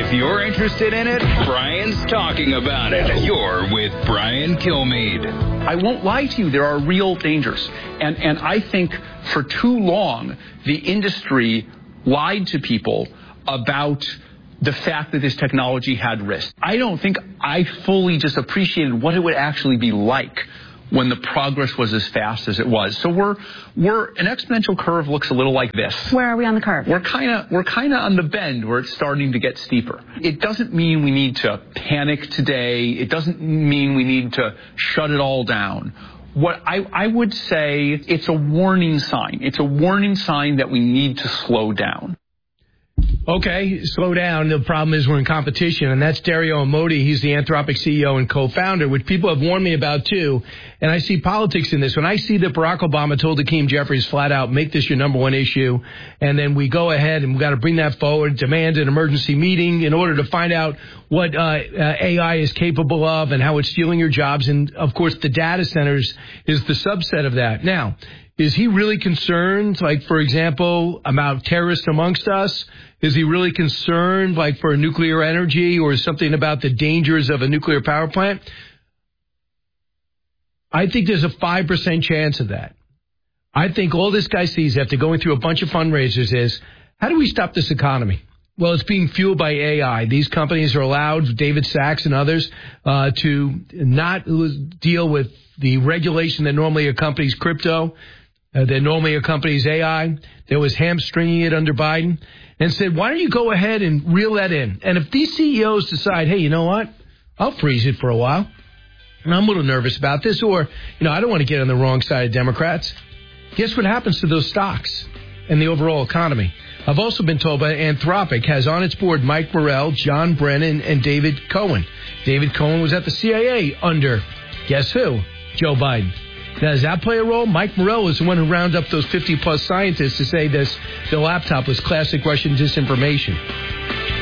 If you're interested in it, Brian's talking about it. You're with Brian Kilmeade. I won't lie to you, there are real dangers. And I think for too long, the industry lied to people about the fact that this technology had risk. I don't think I fully just appreciated what it would actually be like when the progress was as fast as it was. So we're an exponential curve looks a little like this. Where are we on the curve? We're kind of on the bend where it's starting to get steeper. It doesn't mean we need to panic today. It doesn't mean we need to shut it all down. What I would say, it's a warning sign. It's a warning sign that we need to slow down. Okay, slow down. The problem is we're in competition, and that's Dario Amodei. He's the Anthropic CEO and co-founder, which people have warned me about, too. And I see politics in this. When I see that Barack Obama told Hakeem Jeffries flat out, make this your number one issue, and then we go ahead and we've got to bring that forward, demand an emergency meeting in order to find out what AI is capable of and how it's stealing your jobs. And, of course, the data centers is the subset of that. Now, is he really concerned, like, for example, about terrorists amongst us? Is he really concerned, like, for nuclear energy or something about the dangers of a nuclear power plant? I think there's a 5% chance of that. I think all this guy sees after going through a bunch of fundraisers is, how do we stop this economy? Well, it's being fueled by AI. These companies are allowed, David Sachs and others, to not deal with the regulation that normally accompanies crypto, that normally accompanies AI. There was hamstringing it under Biden, and said, why don't you go ahead and reel that in? And if these CEOs decide, hey, you know what, I'll freeze it for a while, and I'm a little nervous about this, or, I don't want to get on the wrong side of Democrats, guess what happens to those stocks and the overall economy? I've also been told by Anthropic has on its board Mike Morrell, John Brennan, and David Cohen. David Cohen was at the CIA under, guess who? Joe Biden. Now, does that play a role? Mike Morrell was the one who rounded up those 50-plus scientists to say the laptop was classic Russian disinformation.